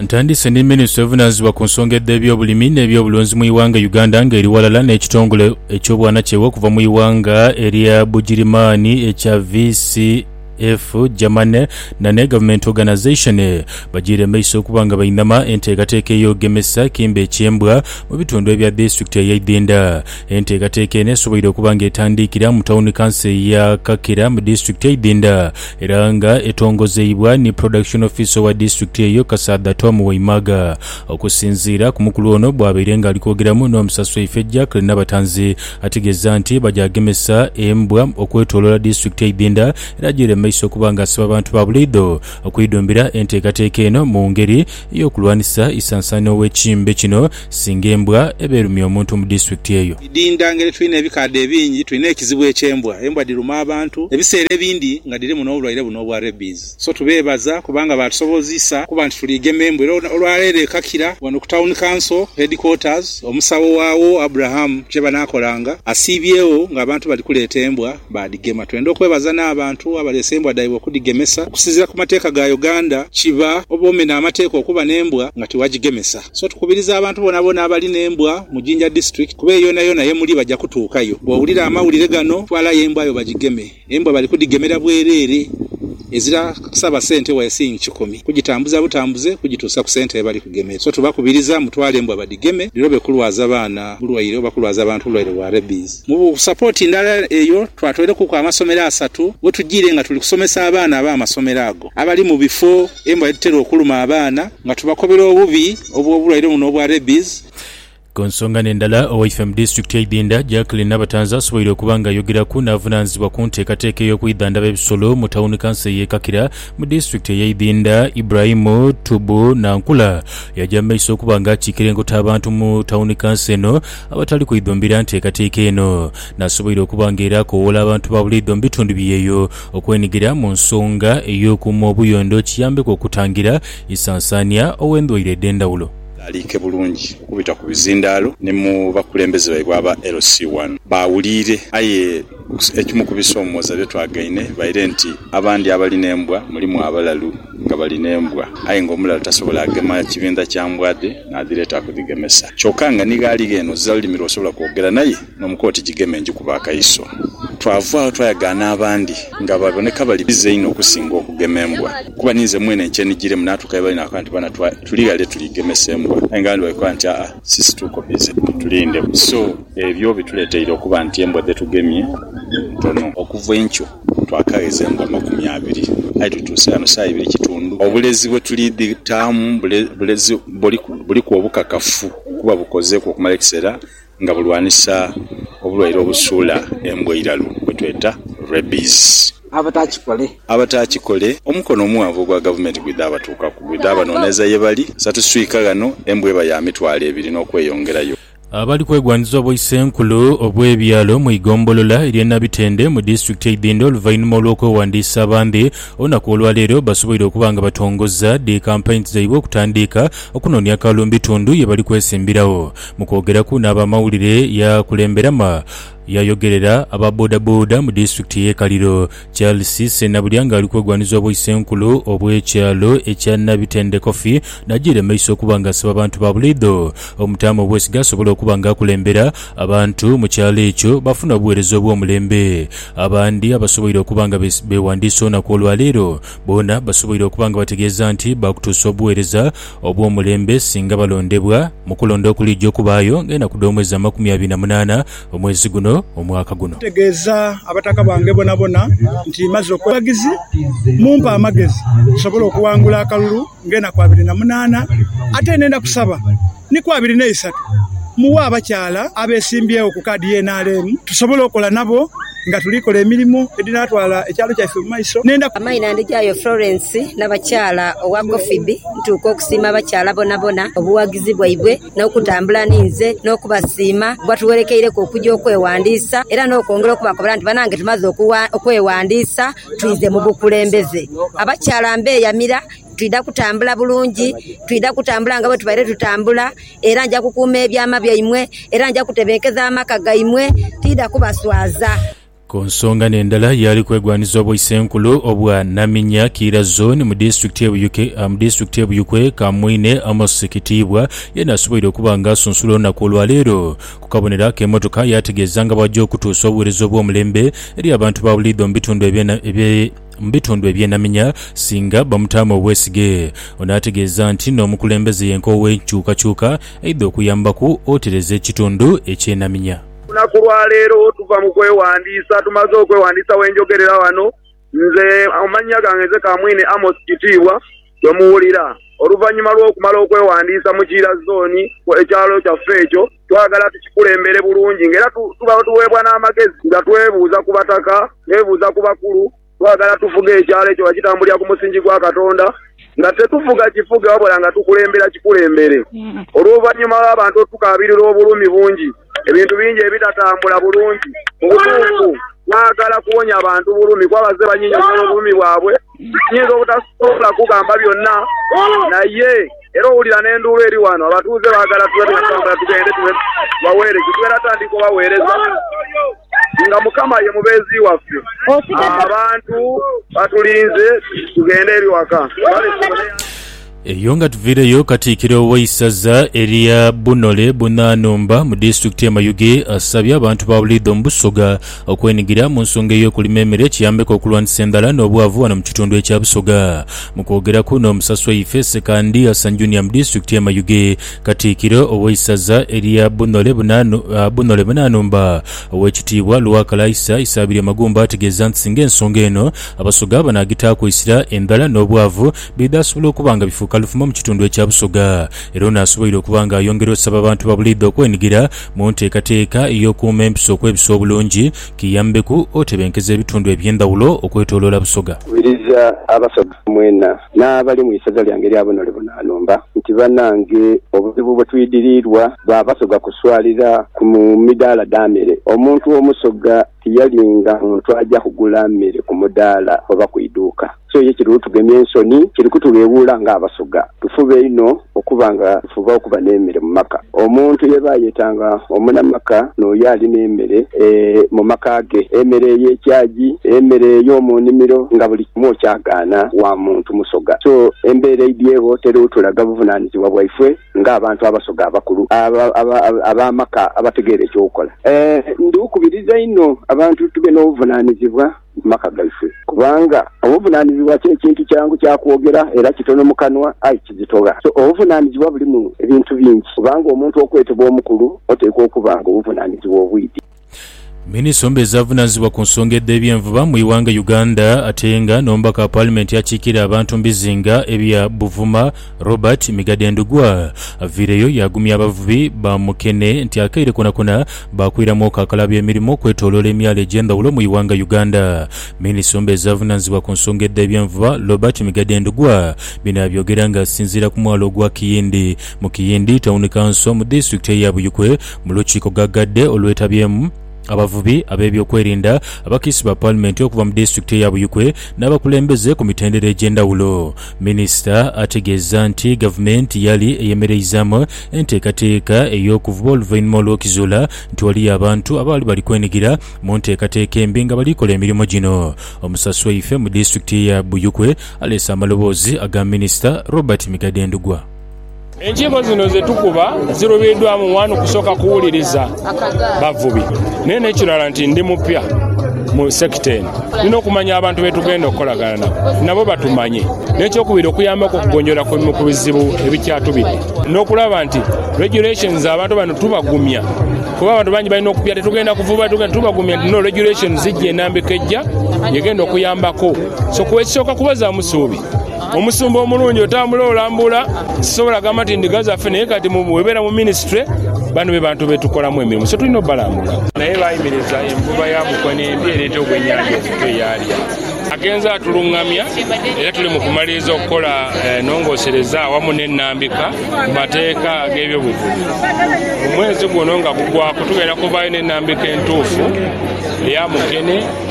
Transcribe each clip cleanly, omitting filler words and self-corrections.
Ntandise ne Minister of Finance ku nsonga y'ebyobulimi n'ebyobulunzi mu Iwanga Uganda ng'eri walala n'ekitongole eky'obwana kyewa okuva mu Iwanga erya Bugirimaani ekya VCF Germany na government organization bagire maiso kubanga bayinama enteekateeka y'okugemesa kimbe ekyembwa mu bitundu ebya district ya Idinda. Enteekateeka eno esoboire okubanga etandikira mu town council ya Kakira mu district ya Idinda era nga etongozeibwa ni production officer wa district eyo Kasada Tom Waimaga. Okusinziira ku mukulu ono bw'abeire nga alikwogeramu n'omusaswa ife Jacqueline Nabatanzi ategeeza nti bajagemesa embwa okwetoloola district ya Idinda era gire maiso kubanga asaba abantu ba bulido okwidumbira enteekateeka eno mu ngeri y'okulwanisa isansano w'ekimbe kino singa embwa ebeerumya omuntu mu district eyo. Idinda ngeri tulina ebikadde ebingi, tulina ekizibu eky'embwa. Embwa diruma abantu ebiseera ebindi nga diri muno obulwaire buno obwa rabies. So tubeebaza kubanga batusobozisa kuba nti tuligema embwa era olwaleero Kakira wano ku town council headquarters omusawo waawo Abraham kye banaakolanga asiibyewo ng'abantu bali kuleeta embwa badigema. Twenda okwebaza n'abantu abalese embwa daiwe okudigemesa okusinziira ku mateeka ga Uganda kiba obomena amateeka okuba n'embwa nga tewagigemesa. So tukubiriza abantu bonabona abali n'embwa mu Jinja district kuba yona ye muli bajja kutuukayo. Bw'owulira amawulire gano twalayo embwa yo bagigeme. Embwa bali kudigemera bwereere ezira kusaba sente wa yasingi 10 kugitambuza butambuze kugituusa ku sente bali kugemera. So tubakubiriza mutwale embwa badigeme lirobe kulwaza abaana bulwaire bakulwaza abantu bulwaire bwa rabies. Mu support ndala eyo twatwere ku amasomero 3 wetugire nga tuli kusomesa abaana amasomero ago abali mu bifo embwa etero okuluma abaana nga tubakobera obubi obw'obulwaire buno obwa rabies. Konsonga n'endala OFM district ya Idinda Jacqueline Nabatanzi asoboire okubanga ayogeraku n'avunaanyizibwa ku nteekateeka y'okuyidandaba ebisolo mu town council y'e Kakira mu district ya Idinda. Ibrahimu Tubu Nankula yajja maiso okubanga akiikirengota abantu mu town council eno abatali kuidumbira nteekateeka eno n'asoboire okubanga era akoowola abantu ba bulido mu bitundu byeyo okwenigira mu nsonga ey'okuuma obuyonjo kiyambeko okutangira isansaanya ow'endwaire ed'endawulo. Alike bulungi kubita ku bizindaalo ne mu bakulembeze baibwe aba LC1 bawulire aye ekimu ku bisomooza bye twagaine baire nti abandi abali n'embwa mulimu abalalu nga bali n'embwa aye ng'omulala tasobola agema kibinda kya mbwadde n'adireeta kudigemesa kyokka nga nigaali eno zalimirwa osobola kwogera naye n'omukooti gigeme njikuba akayiso. Twavaawo twayagaana abandi nga baboneka bali bize ino okusinga okugema embwa kuba ninze mwene nkyenigire munaatuka balina akanti bana tuligale tuligemesa embwa engandi baikola nti sisi tuko bize tulinde. So ebyo bituleeteire okuba nti embwa zetugemye ntono okuva enkyo twakageza embwa 20 aye tutuuse ano saa 2 kitundu. Obulezi bwe tuliditamu bulezi buli ku obukakafu kuba bukozeeko okumala ekiseera nga bulwanisa obulwaire obusuula embwa iralu bwetweta rabies. Abatakikole omukono omuwanvu gwa gavumenti gwidabatuukaku gwidabanooneza ye bali satuswika gano embwa eba ya mitwalo 2 n'okweyongerayo. Abali kwegwanyiza obw'Isenkulu obw'ebyalo mu igombolola erya Nabitende mu district ya Idinda oluvannyuma olw'okwewandiisa abandi olunaku olwaleero basoboire okubanga batongoza di campaigns zaibwe okutandika okunoonya akalulu mu bitundu ye bali kwesimbirawo. Mu kwogeraku n'abamawulire yakulemberama yayogerera ababodaboda mu district y'e Kaliro. Charles Senabulyanga ali kwegwaniza obw'Isenkulu obw'ekyalo ekya Nabitende Coffee najire maiso okubanga asaba abantu ba bulido omutamu obwesiga asobola okubanga akulembera abantu mu kyalo ekyo bafuna obuweereza obw'omulembe. Abandi abasoboire okubanga bewandiisa olunaku olwaleero boona basoboire okubanga bategeeza nti bakutuusa obuweereza obw'omulembe singa balondebwa mu kulonda okulijja okubaayo ng'ennaku d'omwezi 28 omwezi guno omwaka guno. Tegeeza abataka bange bonabona nti maze okwebagizi mumpa amagezi sobola okuwangula akalulu ngena kwa 28 ate nenda kusaba ni kwa 23 muwa abakyala abesimbyewo ku kadi y'NRM tusobola okola nabo nga tulikola emirimu edinatwala ekyalo kyaffe mu maiso. Nenda amaina ndijayo Florence n'abakyala owa Kofibi ntuuka okusiima abakyala bonabona obuwagizi bwaibwe n'okutambula ninze n'okubasiima gwatuwerekeireko okujja okwewandiisa era n'okwongera okubakobera nti banange tumaze okwewandiisa tuyize mu bukulembeze. Abakyala mbeeyamira tuida kutambula bulungi tuida kutambula nga bwe tubaire tutambula era nja kukuuma ebyama byaimwe era nja kutebeekeza amaka gaimwe tuida kubaswaza. Ku nsonga n'endala yali kwegwaniza obwaisenkulu obwa Naminya Kira Zone mu disitulikiti y'e Buyukwe Kamwine Amos Kitiibwa yena asoboire okuba nga asunsula olunaku olwaleero ku kabonero k'emmotoka yategeeza nga bwajja okutuusa obuweereza obw'omulembe eri abantu ba buliido mu bitundu eby'enaminya singa bamutama obwesige. Ono ategeeza nti n'omukulembeze yenkowe enkyukakyuka aidha okuyambaku otereza ekitundu eky'enaminya. Lunaku lwaleero tuva mu kwewandiisa, tumaze okwewandiisa wenjogerera wano. Nze amannya gange nze Kamwine Amos Kitiibwa gwemuwulira. Oluvannyuma lw'okumala okwewandiisa mu Kira Zone ekyalo kyaffe ekyo twagala tukikulembere bulungi ng'era tuba tuweebwa n'amagezi nga twebuuza ku bataka, twebuuza ku bakulu, twagala tufuge ekyalo ekyo bakitambulira ku musingi gwa Katonda nga tetufuga kifuge wabula nga tukulembera kikulembere. Oluvannyuma lw'abantu otukaabirira obulumi bungi, ebintu bingi ebitatambula bulungi mu butuufu, twagala kuwonya abantu bulumi kwabaze banyinyonyola obulumi bwabwe. Nyinza obutasobola kugamba byonna naye era owulira n'enduulu eri wano abatuuze baagala tugende baweereze, tugenda tandika obaweereza nga Mukama ye mubeezi waffe. Abantu batulinze tugende eri waka. Eyo nga tuviireyo Katikkiro w'essaza erya Bunole Bunanumba mu disitulikiti y'e Mayuge asabye abantu ba buliido mu Busoga okwenigira mu nsonga ey'okulima emmere kiyambeko okulwanyisa endala n'obwavu wano mu kitundu ekya Busoga. Mu kwogera kuno omusaswa Ife Sekandi Hassan Junior mu disitulikiti y'e Mayuge, Katikkiro ow'essaza erya Bunole Bunanumba ow'ekitiibwa Lwakalaisa Isaabirye Magumba ategeeza nti singa ensonga eno Abasoga banaagitaakwisira endala n'obwavu bidaasobola okuba nga bifuuka lufuma mu kitundu ekya Busoga. Era ono asoboire okuba nga ayongera osaba abantu ba buliido okwenigira mu nteekateeka ey'okuuma empisa okwebisa obulungi kiyambeku otebenkeza ebitundu eby'endawulo okwetooloola Busoga. Kubiriza Abasoga mwena n'abali mu isaza lyange erya Bunole Bunanumba nti bannange obuzibu bwe tuyidirirwa b'Abasoga kuswalira ku midaala d'amere. Omuntu w'Omusoga tiyalinga muntu ajja kugula mmere ku mudaala oba ku iduuka. So ye kiri tugemye ensoni kiri kutulebuula nga Abasoga tufube ino okuba nga tufuba okuba n'emmere mu maka. Omuntu yeba yetanga omunamaka n'oyo ali n'emmere mu maka ge, emmere y'ekyaji, emmere y'omu nnimiro nga buli kimu okyagaana wa muntu Musoga. So embeera eidyewo teri utulaga buvunaanyizibwa bwaife ng'abantu Abasoga abakulu ab'amaka abategeera ekyokukola. Ndikubiriza ino abantu tube n'obuvunaanyizibwa maka gaife kubanga obuvunaanyizibwa kintu kyangu kyakwogera era kitono mu kanwa kizitoga. So obuvunaanyizibwa buli mu ebintu bingi kubanga omuntu okwetebwa omukulu oteekwa okuba nga obuvunaanyizibwa obwidi. Minisita omubeezi avunaanyizibwa ku nsonga ed'ebyenvuba mu iwanga Uganda ate nga n'omubaka wa paalamenti yakiikira abantu mu bizinga ebya Buvuma Robert Migadendugwa aviireyo yagumya abavubi ba Mukene nti akaire konakona bakwiramu okaakala by'emirimu okwetooloola emyalo egy'endawulo mu iwanga Uganda. Minisita omubeezi avunaanyizibwa ku nsonga ed'ebyenvuba Robert Migadendugwa bino abyogera nga asinziira ku mwalo ogwa Kiyindi mu Kiyindi Town Council mu disitulikiti eya Buyukwe mu lukiiko gaggadde olwetabyemu abavubi ab'ebyokwerinda abakiisi ba paalamenti okuva mu disitulikiti ya Buyukwe n'abakulembeze ku mitendera egy'endawulo. Minisita ategeeza nti gavumenti yali eyemereizaamu enteekateeka ey'okuvuba oluvannyuma olw'okizuula nti waliyo abantu abaali bali kwenigira mu nteekateeka embi nga balikola emirimu gino. Omusaswa Ife mu disitulikiti ya Buyukwe aleese amaloboozi aga minisita Robert Migadendugwa. Enkiiko zino ze tukuba zirubiddwamu wanu kusooka kuwuliriza bavubi naye n'ekirala nti ndi mupya mu sekita eno nina okumanya abantu betugenda okukolagana nabo batumanye n'ekyokubiri okuyambako okugonjola ku bizibu ebikyatubidde n'okulaba nti regulations abantu bano tubagumya kuba abantu bangi balina okupya tetugenda kuvuba tubagumya nti no regulations zijja enambika ejja yegenda okuyambako so kuwekisooka kubazaamu suubi. Omusumba omulungi otambula olambula sisobola gamba nti ndiga zaffe naye kati webeera mu ministry bano be bantu betukolamu emirimu so tulina obalambula naye bayimiriza envuba ya Mukono embi ereeta ogw'ennyanja okutweyaalya agenza atuluŋŋamya era tuli mu kumaliriza okukola nongoosereza awamu n'ennambika mu mateeka ag'ebyobuvubi. Omwezi guno nga gugwako tugenda kuvaayo n'ennambika entuufu eya Mukene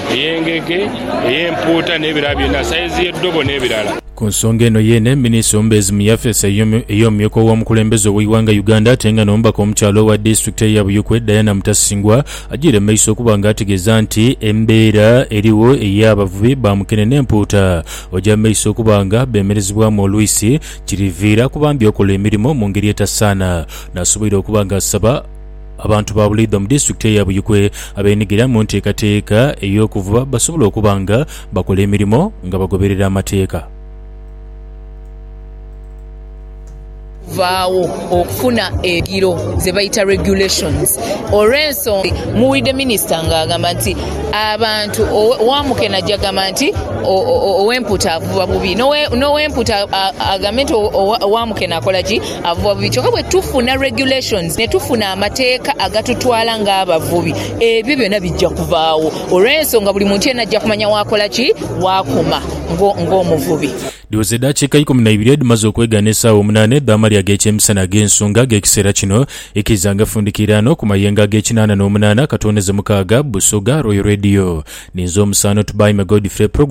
ey'engege, ey'empuuta n'ebirala byonna, sayizi y'eddobo n'ebirala. Ku nsonga eno yeene minisita omubeezi mu yafeesa ey'omumyuka w'omukulembeze ow'eiwanga Uganda ate nga n'omubaka omukyalo wa disitulikiti ya Buyukwe Diana Mutasingwa agiire emaiso okuba nga ategeeza nti embeera eriwo ey'abavubi bamukene n'empuuta ojja maiso okuba nga beemerezebwamu olwisi kiriviira kubambi okola emirimu mu ngeri etasaana n'asobola okuba nga asaba abantu ba bulidde mu disitulikiti ya Buyukwe abeenyigira mu nteekateeka ey'okuvuba basobola okuba nga bakola emirimu nga bagoberera amateeka. Vaawo okufuna egiro ze bayita regulations olw'ensonga muwulidde minisita ng'agamba nti abantu owamukena ajja agamba nti ow'empuuta avuba bubi n'ow'empuuta agambe nti owamukena akola ki avuba bubi kyokka bwe tufuna regulations ne tufuna amateeka agatutwala ng'abavubi ebyo byonna bijja kuvaawo olw'ensonga buli muntu yenna ajja kumanya waakola ki waakoma ng'omuvubi. Diwoze dakiika 12 tumaze okwegaana essaawa 8 eddamali ag'ekyemisana ag'ensonga g'ekiseera kino ekkirizza nga fundikirano ku mayengo ag'ekinaana n'omunaana katoneze mukaaga Busoga Royal Radio ninza omusaano tubaime Godfrey